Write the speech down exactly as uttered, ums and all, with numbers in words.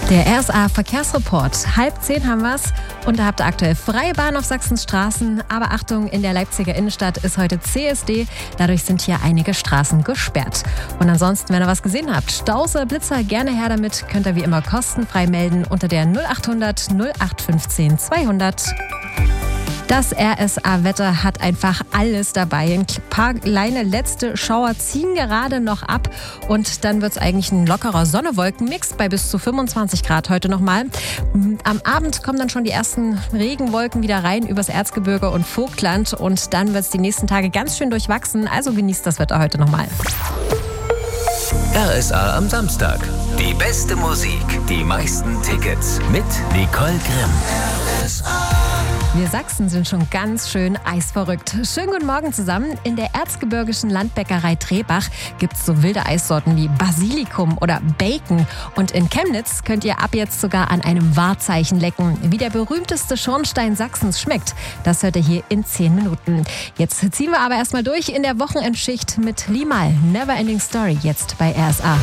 Der R S A-Verkehrsreport. Halb zehn haben wir's und da habt ihr aktuell freie Bahn auf Sachsens Straßen. Aber Achtung, in der Leipziger Innenstadt ist heute C S D. Dadurch sind hier einige Straßen gesperrt. Und ansonsten, wenn ihr was gesehen habt, Staus oder Blitzer, gerne her damit. Könnt ihr wie immer kostenfrei melden unter der null achthundert null acht fünfzehn zweihundert. Das R S A-Wetter hat einfach alles dabei. Ein paar kleine letzte Schauer ziehen gerade noch ab und dann wird es eigentlich ein lockerer Sonne-Wolken-Mix bei bis zu fünfundzwanzig Grad heute nochmal. Am Abend kommen dann schon die ersten Regenwolken wieder rein übers Erzgebirge und Vogtland und dann wird es die nächsten Tage ganz schön durchwachsen. Also genießt das Wetter heute nochmal. R S A am Samstag. Die beste Musik, die meisten Tickets mit Nicole Grimm. R S A. Wir Sachsen sind schon ganz schön eisverrückt. Schönen guten Morgen zusammen. In der erzgebirgischen Landbäckerei Trebach gibt es so wilde Eissorten wie Basilikum oder Bacon. Und in Chemnitz könnt ihr ab jetzt sogar an einem Wahrzeichen lecken. Wie der berühmteste Schornstein Sachsens schmeckt, das hört ihr hier in zehn Minuten. Jetzt ziehen wir aber erstmal durch in der Wochenendschicht mit Limal. Never Ending Story jetzt bei R S A.